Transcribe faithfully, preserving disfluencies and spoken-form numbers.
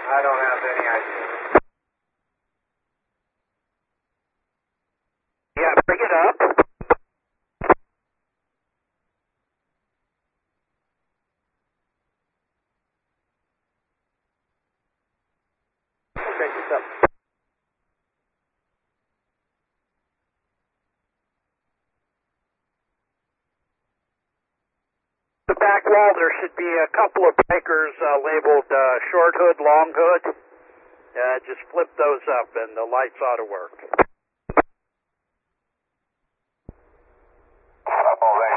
I don't have any idea. Yeah, bring it up. Okay, what's up? The back wall, there should be a couple of breakers uh, labeled uh, short hood, long hood. Uh, just flip those up and the lights ought to work. Oh,